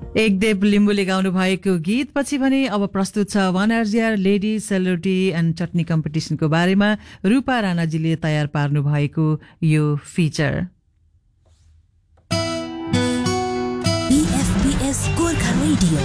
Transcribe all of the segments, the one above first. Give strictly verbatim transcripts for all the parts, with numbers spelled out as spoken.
एकदेव लिम्बुले गाउनु भएको गीत पछि भने अब प्रस्तुत छ वान आरजिआर लेडी सेलरोटी एन्ड चटनी कम्पिटिसनको बारेमा रूपा राणाजीले तयार पार्नु भएको यो फिचर। बीएफपीएस गोर्खा रेडियो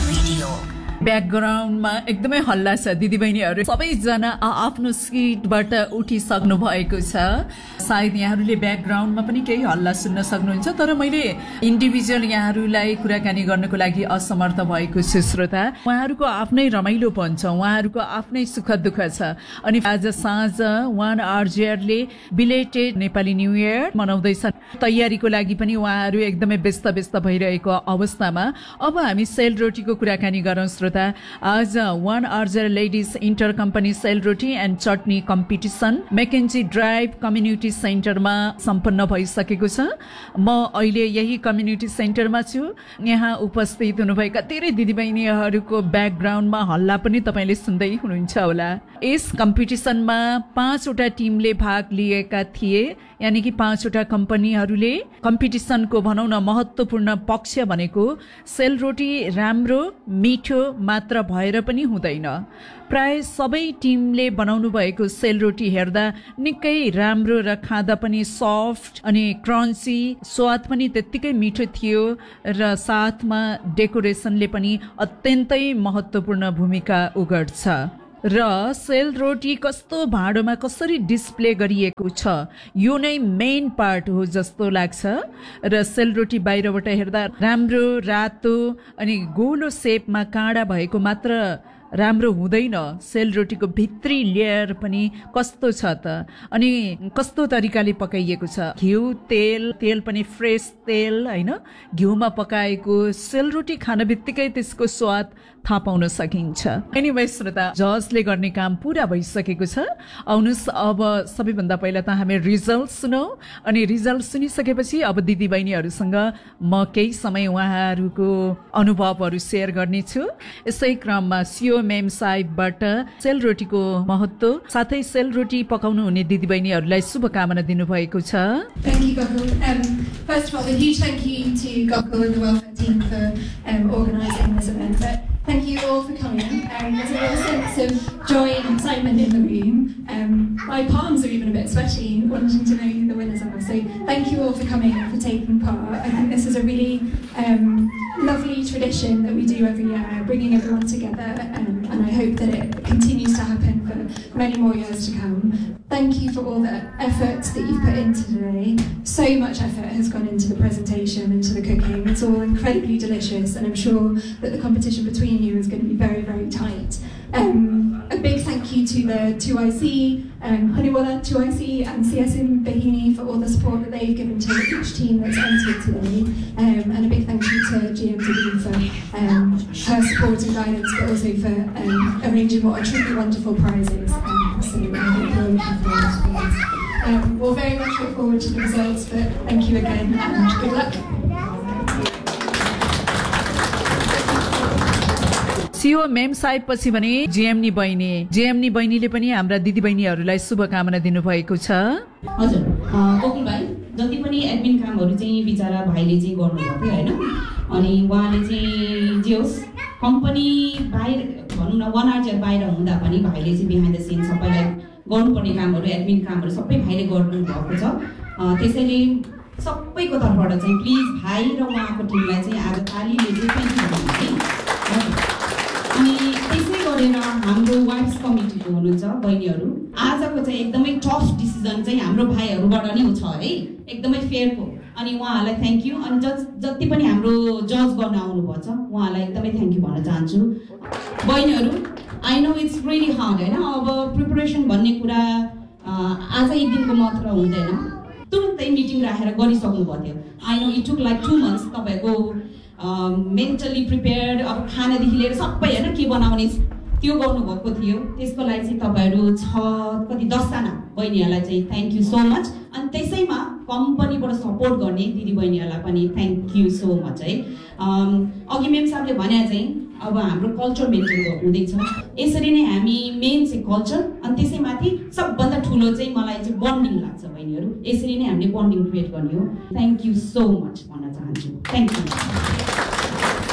ब्याकग्राउन्डमा एकदमै हल्ला छ। दिदीबहिनीहरू सबैजना आफ्नो सिटबाट उठिसक्नु भएको छ। सायद यहाँहरूले ब्याकग्राउन्डमा पनि केही हल्ला सुन्न सक्नुहुन्छ, तर मैले इन्डिभिजुअल यहाँहरूलाई कुराकानी गर्नको लागि असमर्थ भएको छु। श्रोता, उहाँहरूको आफ्नै रमाइलोपन छ, उहाँहरूको आफ्नै सुख दुःख छ। अनि आज साँझ one आरजिआरले belated Nepali new year मनाउँदैछन्। तयारीको लागि पनि उहाँहरू एकदमै व्यस्त व्यस्त भइरहेको अवस्थामा अब हामी सेलरोटीको कुराकानी गरौँ। श्रोता, आज one आरजिआर ladies enter company sel roti and chutney competition मेकेन्जी drive community सेन्टरमा सम्पन्न भइसकेको छ। म अहिले यही कम्युनिटी सेन्टरमा छु। यहाँ उपस्थित हुनुभएका धेरै दिदीबहिनीहरूको ब्याकग्राउन्डमा हल्ला पनि तपाईँले सुन्दै हुनुहुन्छ होला। यस कम्पिटिसनमा पाँचवटा टिमले भाग लिएका थिए, यानि कि पाँचवटा कम्पनीहरूले। कम्पिटिसनको भनौँ न महत्त्वपूर्ण पक्ष भनेको सेलरोटी राम्रो मिठो मात्र भएर पनि हुँदैन। प्राय सबै टिमले बनाउनु भएको सेलरोटी हेर्दा निकै राम्रो र खाँदा पनि सफ्ट अनि क्रन्ची, स्वाद पनि त्यत्तिकै मिठो थियो र साथमा डेकोरेसनले पनि अत्यन्तै महत्त्वपूर्ण भूमिका उगर्छ। र सेलरोटी कस्तो भाँडोमा कसरी डिस्प्ले गरिएको छ यो नै मेन पार्ट हो जस्तो लाग्छ। र सेलरोटी बाहिरबाट हेर्दा राम्रो रातो अनि गोलो सेपमा काँडा भएको मात्र राम्रो हुँदैन, सेलरोटीको भित्री लेयर पनि कस्तो छ त, अनि कस्तो तरिकाले पकाइएको छ। घिउ तेल तेल पनि फ्रेस तेल होइन, घिउमा पकाएको सेलरोटी खान बित्तिकै त्यसको स्वाद थाहा पाउन सकिन्छ। एनिवे श्रोता, जजले गर्ने काम पुरा भइसकेको छ। आउनुहोस् अब सबैभन्दा पहिला त हामी रिजल्ट सुनौँ, अनि रिजल्ट सुनिसकेपछि अब दिदीबहिनीहरूसँग म केही समय उहाँहरूको अनुभवहरू सेयर गर्नेछु। यसै क्रममा सियो मेम साहिबबाट सेलरोटीको महत्त्व साथै सेलरोटी पकाउनु हुने दिदीबहिनीहरूलाई शुभकामना दिनुभएको छ। Thank you, Gokul. Um, first of all, a huge thank you to Gokul and the welfare team for um, organising this event. But thank you all for coming. Um, there's a real sense of joy and excitement in the room. Um, my palms are even a bit sweaty, wanting to know who the winners are. So thank you all for coming and for taking part. I think this is a really um, lovely tradition that we do every year, bringing everyone together, um, and I hope that it continues to happen for many more years to come. Thank you for all the effort that you've put into today. So much effort has gone into the presentation, into the cooking. It's all incredibly delicious, and I'm sure that the competition between you is going to be very, very tight. Um, a big thank you to the two I C, um, Honeywell two I C and C S M Bahini for all the support that they've given to each team that's entered today. Um, and a big thank you to G M D B for um, her support and guidance, but also for um, arranging what are truly wonderful prizes. Um, so I hope you're looking forward to those. Um, we'll very much look forward to the results, but thank you again and good luck. CO ma'am Sahib पछि भने जेएमनी बहिनी जेएमनी बहिनीले पनि हाम्रा दिदी बहिनीहरूलाई शुभकामना दिनुभएको छ। हजुर गोकुल भाइ, जति पनि एडमिन कामहरू चाहिँ बिचारा भाइले चाहिँ गर्नुभएको थियो हैन, अनि उहाँले चाहिँ जे होस् कम्पनी बाहिर भनौँ न वान आरजिआर बाहिर हुँदा पनि भाइले चाहिँ बिहाइन्ड द सिन सबैलाई गर्नुपर्ने कामहरू एडमिन कामहरू सबै भाइले गर्नुभएको छ। त्यसैले सबैको तर्फबाट चाहिँ प्लिज भाइ र उहाँको टिमलाई चाहिँ आज तालीले चाहिँ थ्याङ्क यू भन्नु। अनि त्यसै गरेर हाम्रो वाइफ्स कमिटीको हुनुहुन्छ बहिनीहरू, आजको चाहिँ एकदमै टफ डिसिजन चाहिँ हाम्रो भाइहरूबाट नै छ है, एकदमै फेयरको, अनि उहाँहरूलाई थ्याङ्क यू। अनि जज जति पनि हाम्रो जज गर्न आउनुभएको छ उहाँलाई एकदमै थ्याङ्क यू भन्न चाहन्छु। बहिनीहरू, I know it's really hard होइन, अब प्रिपरेसन भन्ने कुरा आज एक दिनको मात्र हुँदैन, तुरुन्तै मिटिङ राखेर गरिसक्नु भएको थियो। I know it took like to months तपाईँको मेन्टली प्रिपेयर्ड, अब खानादेखि लिएर सबै होइन के बनाउने त्यो गर्नुभएको थियो। त्यसको लागि चाहिँ तपाईँहरू छ कति दसजना बहिनीहरूलाई चाहिँ थ्याङ्क यू सो मच। अनि त्यसैमा कम्पनीबाट सपोर्ट गर्ने दिदी बहिनीहरूलाई पनि थ्याङ्क यू सो मच है। अघि मेम साहबले भने चाहिँ अब हाम्रो कल्चर मेन्टेन हुँदैछ, यसरी नै हामी मेन चाहिँ कल्चर, अनि त्यसैमाथि सबभन्दा ठुलो चाहिँ मलाई चाहिँ बन्डिङ लाग्छ बहिनीहरू, यसरी नै हामीले बन्डिङ क्रिएट गर्ने हो। थ्याङ्क यू सो मच भन्न चाहन्छु। Thank you.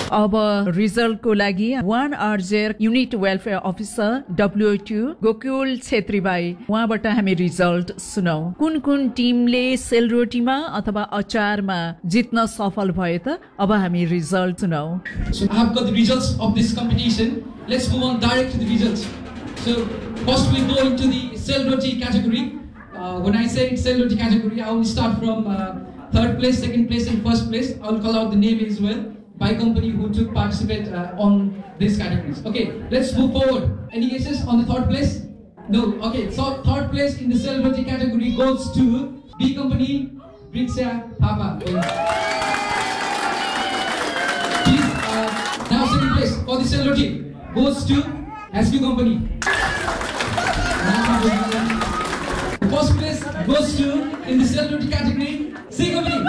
अब रिजल्टको लागि one आरजेर unit welfare officer डब्ल्युओटी Gokul Chhetri भाइ उहाँबाट हामी रिजल्ट सुनौ। कुन कुन टिमले सेलरोटीमा अथवा अचारमा जित्न सफल भयो त अब हामी रिजल्ट सुनौ। So I have got the results of this competition. Let's move on direct to the results. So first we go into the Selroti category. Uh, when I say Selroti category, I will start from uh, third place, second place, and first place. I will call out the name as well by company who took participate uh, on these categories. Okay, let's move forward. Any guesses on the third place? No. Okay, so third place in the Selroti category goes to B company, Brixia Papa. Please, uh, now second place for the Selroti goes to S Q company. First place goes to, in the Selroti category, C company.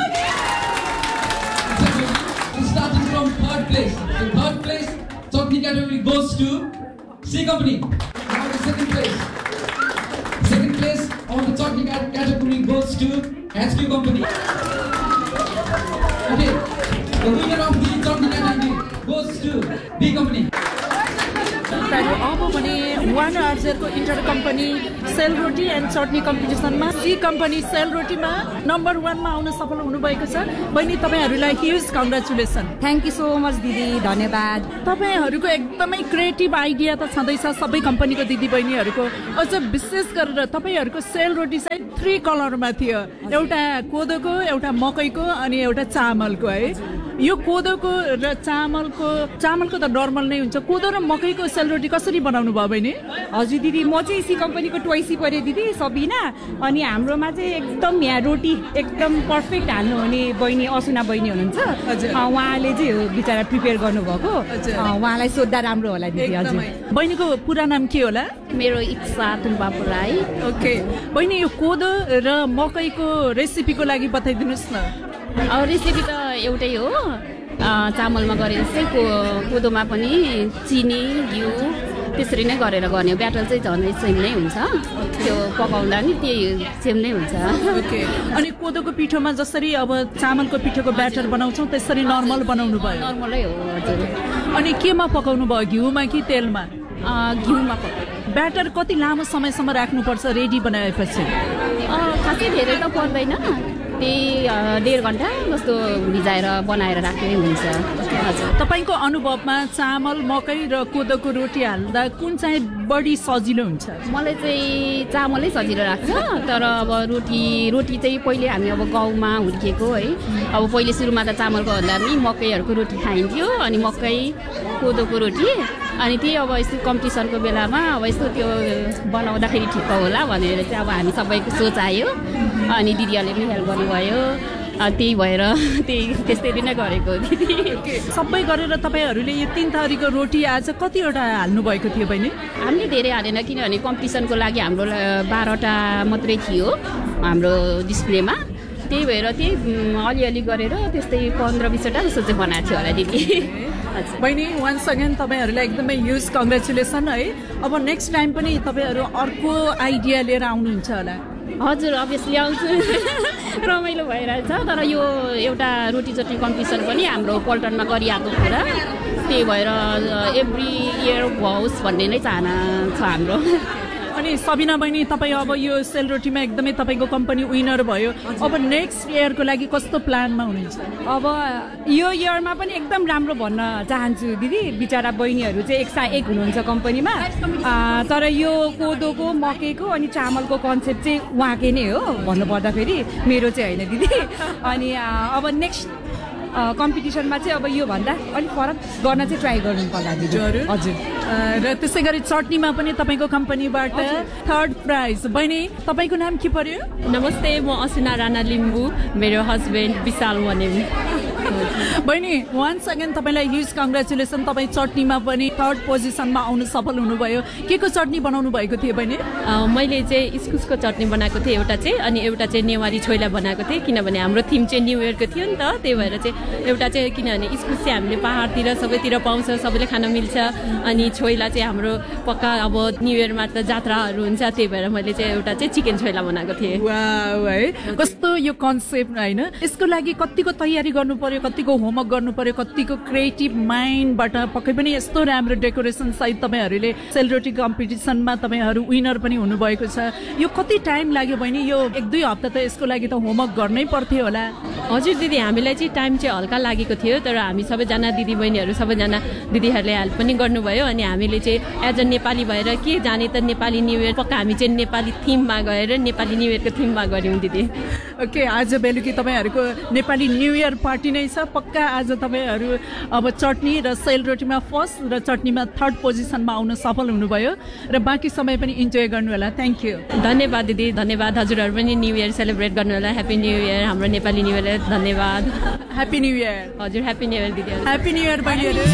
Starting from third place. The third place, Chutney category goes to C company. Now the second place. Second place on the Chutney category goes to S Q company. Okay, the winner of the Chutney category goes to B company. अब भने one आर्जरको enter company sel roti and चटनी कम्पिटिसनमा C company सेलरोटीमा number वानमा आउन सफल हुनुभएको छ। बहिनी तपाईहरुलाई huge congratulation. Thank you so much दिदी, धन्यवाद। तपाईहरुको एकदमै क्रिएटिभ आइडिया त छँदैछ सबै कम्पनीको दिदी बहिनीहरुको। अझ विशेष गरेर तपाईहरुको सेलरोटी चाहिँ थ्री कलरमा थियो, एउटा कोदोको, एउटा मकैको अनि एउटा चामलको है। यो कोदोको र चामलको चामलको त नर्मल नै हुन्छ, कोदो र मकैको सेलरोटी कसरी बनाउनु भयो बहिनी? हजुर दिदी, म चाहिँ सी कम्पनीको ट्वाइसी परे दिदी सबिना, अनि हाम्रोमा चाहिँ एकदम यहाँ रोटी एकदम पर्फेक्ट हाल्नु हुने बहिनी असुना बहिनी हुनुहुन्छ। उहाँले चाहिँ बिचरा प्रिपेयर गर्नुभएको, उहाँलाई सोद्धा राम्रो होला दिदी। हजुर बहिनीको पुरा नाम के होला? मेरो इच्छा तुम्बा पुराई। ओके बहिनी, यो कोदो र मकैको रेसिपीको लागि बताइदिनुस् न। अब रेसिपी त एउटै हो, चामलमा गरे जस्तै को कोदोमा पनि चिनी घिउ त्यसरी नै गरेर गर्ने। ब्याटर चाहिँ झन् सेम नै हुन्छ, त्यो पकाउँदा नि त्यही सेम नै हुन्छ। ओके, अनि कोदोको पिठोमा जसरी अब चामलको पिठोको ब्याटर बनाउँछौँ त्यसरी नर्मल बनाउनु भयो? नर्मलै हो हजुर। अनि केमा पकाउनु भयो, घिउमा कि तेलमा? घिउमा पकाउनु। ब्याटर कति लामो समयसम्म राख्नुपर्छ रेडी बनाएपछि? खासै धेरै त पर्दैन, त्यही डेढ घन्टा जस्तो भिजाएर बनाएर राख्ने हुन्छ। हजुर, तपाईँको अनुभवमा चामल मकै र कोदोको रोटी हाल्दा कुन चाहिँ बढी सजिलो हुन्छ? मलाई चाहिँ चामलै सजिलो लाग्छ, तर अब रोटी रोटी चाहिँ पहिले हामी अब गाउँमा हुर्किएको है, अब पहिले सुरुमा त चामलको भन्दा पनि मकैहरूको रोटी खाइन्थ्यो, अनि मकै कोदोको रोटी, अनि त्यही अब यस्तो कम्पिटिसनको बेलामा अब यस्तो त्यो बनाउँदाखेरि ठिक होला भनेर चाहिँ अब हामी सबैको सोच आयो, अनि दिदीहरूले पनि हेल्प गर्नुभयो, त्यही भएर त्यही त्यस्तै नै गरेको दिदी। सबै गरेर तपाईँहरूले यो तिन थरीको रोटी आज कतिवटा हाल्नुभएको थियो बहिनी? हामीले धेरै हालेन, किनभने कम्पिटिसनको लागि हाम्रो बाह्रवटा मात्रै थियो हाम्रो डिस्प्लेमा, त्यही भएर त्यही अलिअलि गरेर त्यस्तै पन्ध्र बिसवटा जस्तो चाहिँ बनाएको थियो होला दिदी। बहिनी वान्स अगेन तपाईँहरूलाई एकदमै ह्युज कङ्ग्रेचुलेसन है। अब नेक्स्ट टाइम पनि तपाईँहरू अर्को आइडिया लिएर आउनुहुन्छ होला? हजुर, अभियसली आउँछु, रमाइलो भइरहेछ। तर यो एउटा रोटी चटनी कम्पिटिसन पनि हाम्रो पल्टनमा गरिआएको कुरा, त्यही भएर एभ्री इयर होस् भन्ने नै चाहना छ हाम्रो। अनि सबिना बहिनी, तपाईँ अब यो सेलरोटीमा एकदमै तपाईँको कम्पनी विनर भयो, अब नेक्स्ट इयरको लागि कस्तो प्लानमा हुनुहुन्छ? अब यो इयरमा पनि एकदम राम्रो भन्न चाहन्छु दिदी, बिचरा बहिनीहरू चाहिँ एकसा एक हुनुहुन्छ कम्पनीमा, तर यो कोदोको मकैको अनि चामलको कन्सेप्ट चाहिँ उहाँकै नै हो भन्नुपर्दाखेरि, मेरो चाहिँ होइन दिदी। अनि अब नेक्स्ट कम्पिटिसनमा चाहिँ अब यो भन्दा अलिक फरक गर्न चाहिँ ट्राई गर्नु पर्ला दिदी। हजुर, र त्यसै गरी चटनीमा पनि तपाईँको कम्पनीबाट थर्ड प्राइज। बहिनी तपाईँको नाम के पर्यो? नमस्ते, म असिना राणा लिम्बू, मेरो हस्बेन्ड विशाल वनेम। बहिनी वान्स अगेन तपाईँलाई ह्युज कङ्ग्रेचुलेसन, तपाईँ चटनीमा पनि थर्ड पोजिसनमा आउनु सफल हुनुभयो। के को चटनी बनाउनु भएको थियो बहिनी? मैले चाहिँ इस्कुसको चटनी बनाएको थिएँ एउटा चाहिँ, अनि एउटा चाहिँ नेवारी छोइला बनाएको थिएँ, किनभने हाम्रो थिम चाहिँ न्यु इयरको थियो नि त, त्यही भएर चाहिँ एउटा चाहिँ किनभने इस्कुस चाहिँ हामीले पहाडतिर सबैतिर पाउँछ, सबैले खान मिल्छ, अनि छोइला चाहिँ हाम्रो पक्का अब न्यु इयरमा त जात्राहरू हुन्छ, त्यही भएर मैले चाहिँ एउटा चाहिँ चिकन छोइला बनाएको थिएँ। वाउ है, कस्तो यो कन्सेप्ट होइन, यसको लागि कतिको तयारी गर्नु पर्यो, पर्यो, कतिको होमवर्क गर्नु पर्यो, कतिको क्रिएटिभ माइन्डबाट पक्कै पनि यस्तो राम्रो डेकोरेसन सहित तपाईँहरूले सेलरोटी कम्पिटिसनमा तपाईँहरू विनर पनि हुनुभएको छ। यो कति टाइम लाग्यो बहिनी? यो एक दुई हप्ता त यसको लागि त होमवर्क गर्नै पर्थ्यो होला। हजुर दिदी, हामीलाई चाहिँ टाइम चाहिँ हल्का लागेको थियो, तर हामी सबैजना दिदीबहिनीहरू सबैजना दिदीहरूले हेल्प पनि गर्नुभयो। अनि हामीले चाहिँ एज अ नेपाली भएर के जाने त नेपाली न्यु इयर, पक्का हामी चाहिँ नेपाली थिममा गएर नेपाली न्यु इयरको थिममा गऱ्यौँ दिदी। ओके, आज बेलुकी तपाईँहरूको नेपाली न्यु इयर पार्टी नै छ। पक्का आज तपाईँहरू अब चटनी र सेलरोटीमा फर्स्ट र चटनीमा थर्ड पोजिसनमा आउन सफल हुनुभयो र बाँकी समय पनि इन्जोय गर्नु होला। Thank you. धन्यवाद दिदी, धन्यवाद। हजुरहरू पनि न्यु इयर सेलिब्रेट गर्नु होला। ह्याप्पी न्यु इयर हाम्रो नेपाली न्यु इयर। धन्यवाद। Happy new year. हजुर ह्याप्पी न्यु इयर दिदी। ह्याप्पी न्यु इयर बहिनीहरू।